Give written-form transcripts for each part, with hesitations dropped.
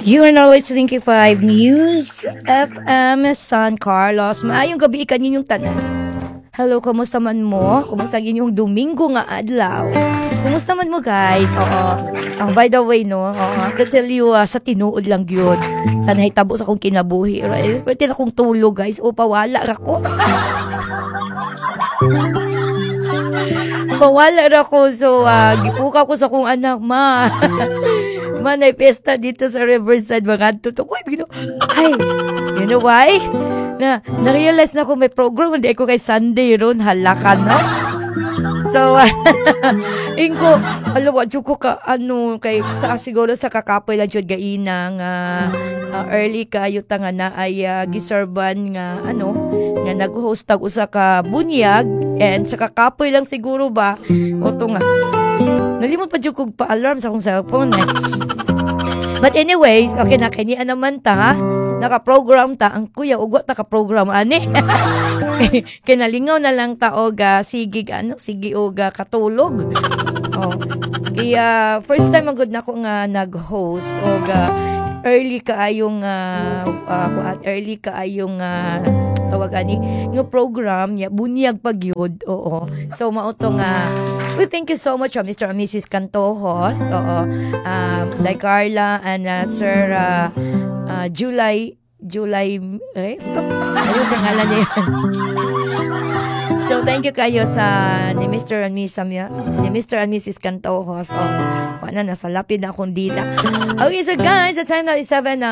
You are now listening to 5 News FM San Carlos. Maayong gabi kaninyong tanan. Hello, kumusta man mo? Kumusta inyong Domingo nga adlaw? Kumusta man mo guys? Oo. By the way, no, to tell you, sa tinuod lang yun. Sana hitabo sa akong kinabuhi. Pwede na akong tulog guys. O pawala ako. Pawala ako. So, gipuka ko sa akong anak, ma. Manay pesta dito sa Riverside, mga tutok. Ay, you know why? Na-realize na ako may program, hindi ako kay Sunday ron, halakan, no? So, ingko, alam mo, ko ka, kay, siguro sa kakapoy lang yun, gainang, early kayo tanga na ay giserban nga, nga nag-host tag usa ka bunyag, and sa kakapoy lang siguro ba, o to nga, nalimot pa dyan kong pa-alarm sa akong cellphone. But anyways, okay na, kanya naman ta, naka-program ta, ang kuya, ugot naka-program, ani. Kinalingaw na lang ta, oga, sige oga, katulog. Oh. Kaya, first time agad na ako nga nag-host, oga, early kaayong tawagan nga program niya bunyag pagyud. Oo, so mauto nga we thank you so much Mr. and Mrs. Cantojos, like Carla and Sir July stop ayun pangalan niya. So thank you kayo sa ni Mr. and Mrs. Cantojos. Wala na sa lapid na akong dila. Okay, so guys, the time now is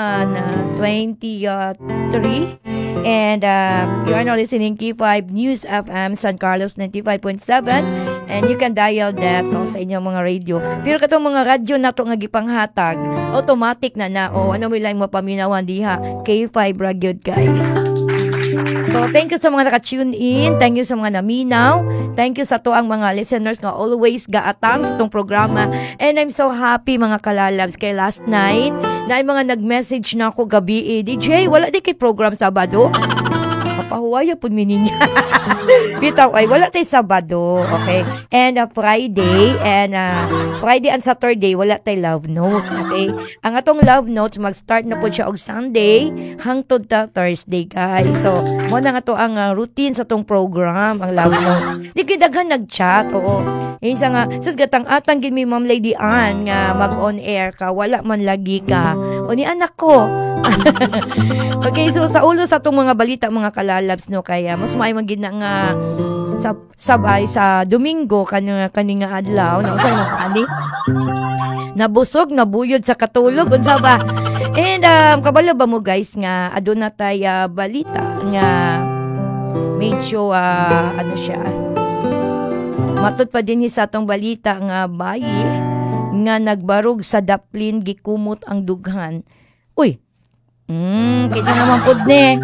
7:23. And you are now listening K5 News FM San Carlos 95.7, and you can dial that sa inyong mga radio. Pero katong mga radyo na to nga gipanghatag, automatic na ano mo lang mapaminawan diha K5 radio guys. So thank you sa mga naka-tune in, thank you sa mga naminaw, thank you sa to ang mga listeners nga always gaatang sa tong programa. And I'm so happy mga kalalabs kay last night na ay mga nag-message na ako gabi DJ, wala di kay program Sabado. Mapahuwaya po mininya. Bitaw ay wala tay Sabado, okay? And Friday and Saturday wala tay love notes, okay? Ang atong love notes mag-start na po siya og Sunday hangtod ta Thursday, guys. So, mo na nga to ang routine sa tong program, ang love notes. Di kay daghan nag-chat, oo. Isa nga, sus gatang-atang gid mi Ma'am Lady Ann nga mag-on air ka, wala man lagi ka. O ni anak ko. Okay, so sa ulo sa tong mga balita mga kalalabs no, kaya mas maay magid na nga sabay sa Domingo kaninga adlaw na usa na ani nabusog nabuyod sa katulog unsa ba. And kabalo ba mo guys nga aduna tay balita nga medyo siya matud pa din sa atong balita nga bayi nga nagbarog sa daplin gikumot ang dughan. Uy, kita naman pod ne.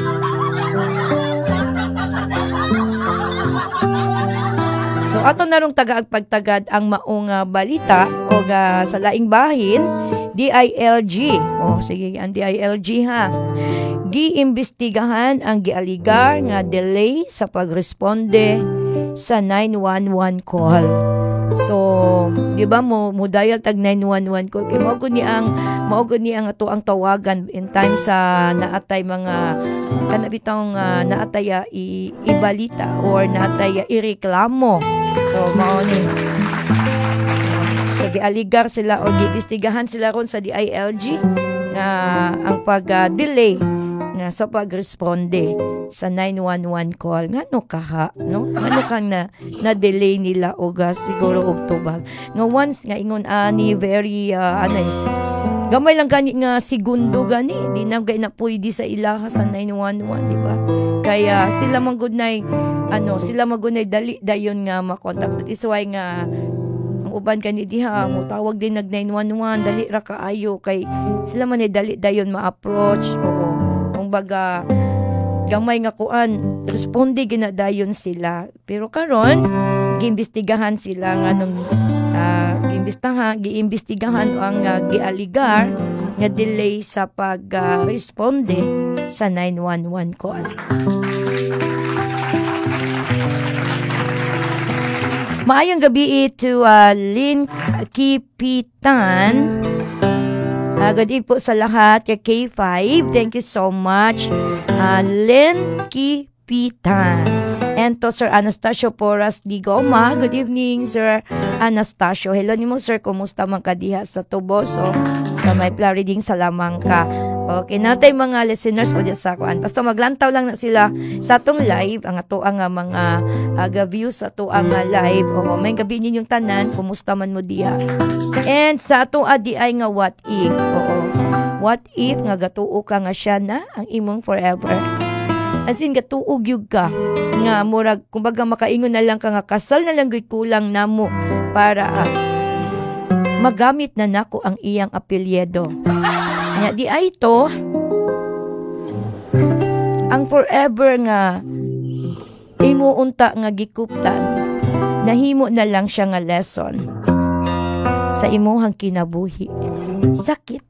So ato narong tagaagpagtagad ang maong balita o sa laing bahin, DILG. Sige, ang DILG ha. Giimbestigahan ang gialigar nga delay sa pagresponde sa 911 call. So, di ba mo dial tag 911 call kay mao gud ni ang ato ang tawagan in time sa naatay mga kanabitang naatay ibalita or naatay ireklamo. So, mao ni. So, gialigar sila o giimbestigahan sila ron sa DILG na ang pag-delay na sa pagresponde sa 911 call. Ngano kaha, no? Ngano kang na-delay nila o siguro og tubag. Nga once nga ingon ani very gamay lang gani nga segundo gani di na gay na pwede sa ilaha sa 911, di ba? Kaya sila magunay dali dayon nga makontak. That is why nga ang uban kani diha mo tawag din nag 911 dali ra kaayo kay sila man dali dayon ma-approach. Oo. Kumbaga gamay nga kuan responde ginadayon sila, pero karon giimbestigahan sila nga nung giimbestigahan ang gialigar nga delay sa pag-responde sa 911 call. Maayong gabi to Lynn Kipitan Good eve po sa lahat. Kay K5, thank you so much. Len Kipitan. And to Sir Anastasio Porras di Goma. Good evening, Sir Anastasio. Hello nimo, sir. Kumusta man ka diha sa Tuboso? Sa may Plariding Salamangka. Okay, natay mga listeners o di sa kuan. Basta maglantaw lang na sila sa atong live. Ang ato ang mga views sa ato ang live. Oo, may gabi ninyong tanan. Kumusta man mo diha? And sa ato adi ay nga what if. Oo. What if nga gatuo ka nga siya na ang imong forever? As in, gatuog yug ka. Nga, murag, kumbaga makaingon na lang ka nga, kasal na lang gay kulang namo para magamit na nako ang iyang apelyedo. Nga, di ay ito, ang forever nga, imuunta nga gikuptan, nahimo na lang siya nga lesson sa imuhang kinabuhi. Sakit.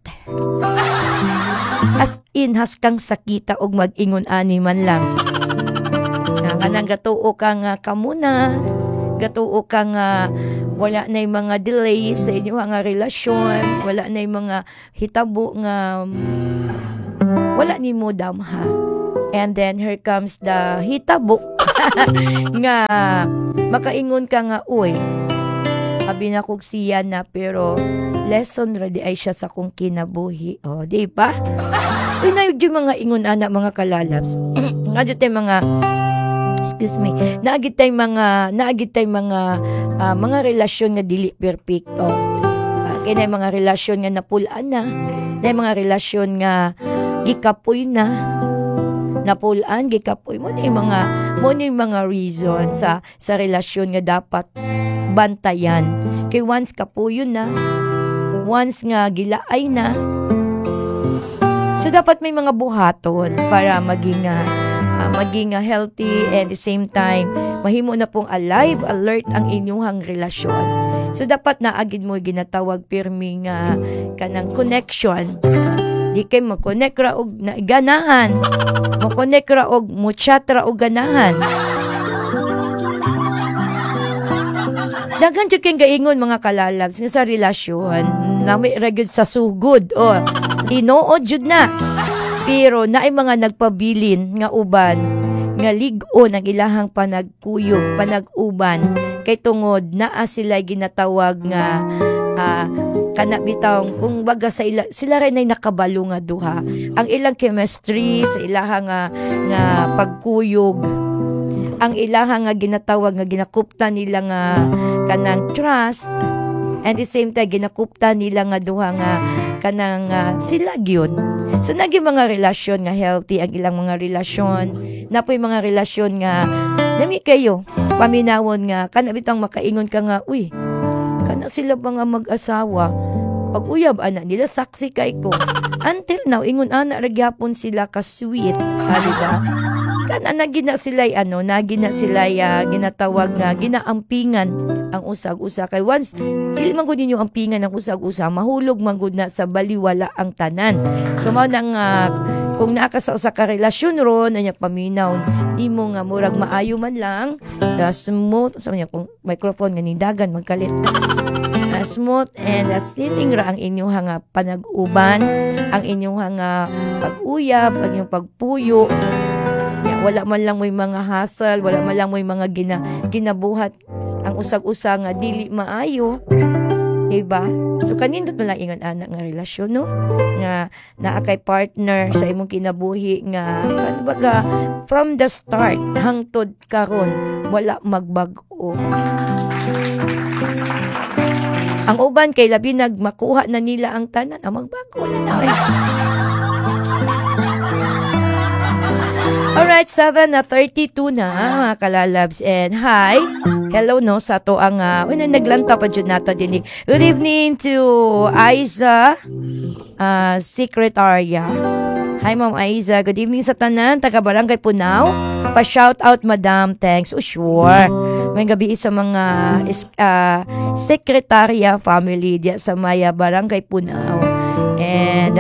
As in, haskang sakita og mag-ingon ani man lang. Kanang gatuo ka nga kamuna, gatuo ka nga wala na yung mga delays sa inyong nga relasyon, wala na yung mga hitabo nga wala ni mo damha. And then here comes the hitabo nga makaingon ka nga, uy, sabi na kog siya na pero lesson ready ay siya sa kong kinabuhi. O, di ba? Uy, na yung mga ingon ana mga kalalabs. Nga tayo mga excuse me, naagit tay mga mga relasyon nga dili perpekto. Kaya mga relasyon nga napulaan na, mga relasyon nga gikapoy na, napulaan, gikapoy mo na yung mga reason sa relasyon nga dapat bantayan. Kay once kapuyo na, once nga gilaay na, so dapat may mga buhaton para maging healthy and the same time mahimo na pong alive, alert ang inyong relasyon. So dapat naagid mo ginatawag pirmi nga kanang connection. Di kay mag-connect ra og ganahan, mag-connect ra og mo-chat ra og ganahan. Daghan jud kay gaingon mga kalalabs nga sa relasyon na may ragyod sa sugod o tinuod jud na. Pero naay mga nagpabilin nga uban nga lig-on ang ilahang panagkuyog, panag-uban kay tungod naa sila ginatawag nga kanabitang kung baga sila rin ay nakabalo nga duha. Ang ilang chemistry sa ilahang nga pagkuyog, ang ilahang nga ginatawag nga ginakupta nila nga kanang trust, and the same time ginakupta nila nga duha nga kanang sila gyud. So naging mga relasyon nga healthy ang ilang mga relasyon. Napoy mga relasyon nga nami kayo paminawon nga kana bitang makaingon ka nga, uy, kana sila mga mag-asawa. Pag uyab ana nila saksi kay ko. Until now ingon ana ra gyapon sila ka sweet, diba? Kana nagina sila ginatawag nga ginaampingan ang usag-usa kay once dili man gud ninyo ampingan ang usag-usa, mahulog man gud na sa baliwala ang tanan. So mao nang kung naa ka sa usa ka relasyon ron anya paminaw imo nga murag maayo man lang, smooth sa nya kung microphone nga nindagan magkalit. Smooth and sitting ra ang inyong nga panag-uban, ang inyong nga pag-uyab, ang inyong pagpuyo. Wala man lang may mga hassle, wala man lang may mga ginabuhat ang usag-usa nga dili maayo. Diba? So kanindot mo lang ingon anak nga relasyon, no? Nga naa kay partner sa imong kinabuhi nga ano baga from the start hangtod karon wala magbag-o. Ang uban kay labi nagmakuha na nila ang tanan, ang magbago na na. Alright, 7:32 na mga kalalabs. And hi, hello no sa to ang naglantaw pa dyan nato din. Good evening to Aiza Secretaria. Hi Ma'am Aiza, good evening sa tanan, taga Barangay Punaw. Pa-shout out Madam, thanks. Oh sure. May gabi sa mga Secretaria family diya sa Maya Barangay Punaw. And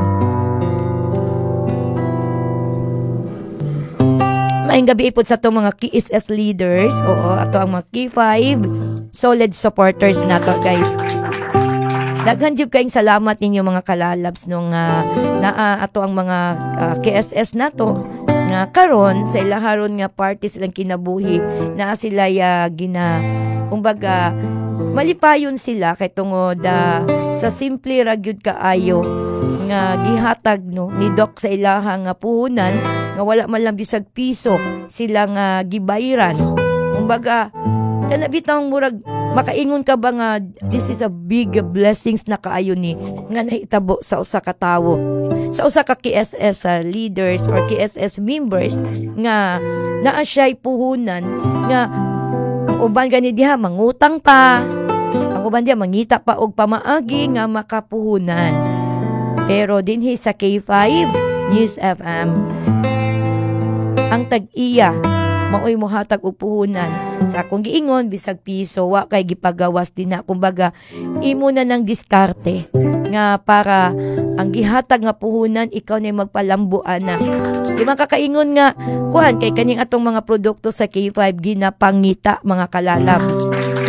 maayong gabi po sa itong mga KSS leaders. Oo, ato ang mga K5 solid supporters nato guys. Daghan jud kayong salamat ninyo mga kalalabs nung ato ang mga KSS nato nga karon sa ilaharon nga party silang kinabuhi na sila kumbaga malipayon sila kay tungod sa simple ra gyud kaayo nga gihatag no ni Doc sa ilaha nga puhunan nga wala man lang bisag piso sila nga gibayran. Kumbaga kana bitang murag makaingon ka ba nga this is a big blessings na kaayo ni nga nahitabo sa usa ka tawo, sa usa ka KSS leaders or KSS members nga naa siya'y puhunan nga ang uban gani diha mangutang pa, ang uban diha mangita pa og pamaagi nga makapuhunan. Pero dinhi sa K5 News FM ang tag-iya maoy mohatag og puhunan sa akong giingon bisag piso wa kay gipagawas din na, kumbaga imo na ng diskarte nga para ang gihatag nga puhunan ikaw na magpalambuan na. Di makakaingon nga kuhan kay kaning atong mga produkto sa K5 ginapangita mga kalalabs.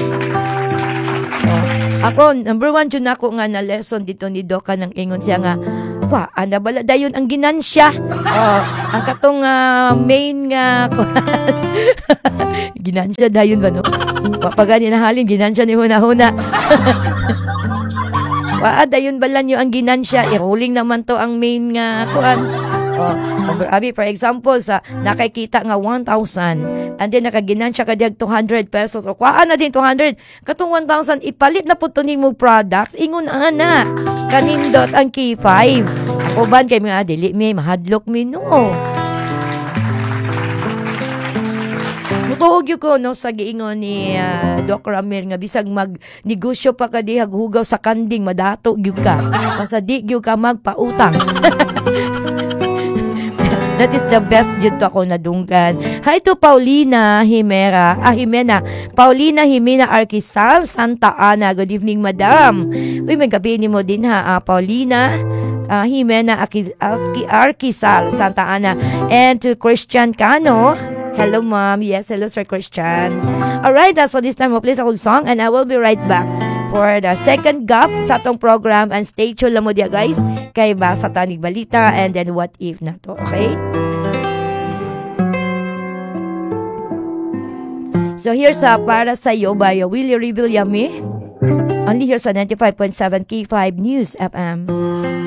Ako, number 1 dyan ako nga na lesson dito ni Doka nang ingon siya nga, ana bala dayon ang ginansya. Ang katong main nga, ginansya dayon ba no? Pagani na halin, ginansya ni huna-huna. Dayon bala nyo ang ginansya, i-rolling naman to ang main nga, for example, sa nakikita nga 1,000 and then nakaginansya ka diag 200 pesos o kuhaan na din 200 katong 1,000 ipalit na po to nimo products ingon ana kanindot ang K5 ako ban kay mga dili may mahadlok mi no. Mutuog yun ko no sa giingon ni Doc Ramel nga bisag mag-negosyo pa ka dihag hugaw sa kanding madato gyud ka basta di gyud ka magpautang. That is the best jud to ako nadunggan. Hi to Paulina Jimena. Paulina Jimena Arquisal, Santa Ana. Good evening, madam. Uy, may gabi ni mo din ha, Paulina Jimena Arquisal, Santa Ana. And to Christian Cano. Hello, ma'am. Yes, hello, Sir Christian. Alright, that's for this time. We'll play a whole song and I will be right back for the second gap sa atong program and stay tuned lang mo dia guys kay basa tanig balita and then what if na to, okay? So here's Para Sa'yo by Willie Revillame only here sa 95.7 K5 News FM.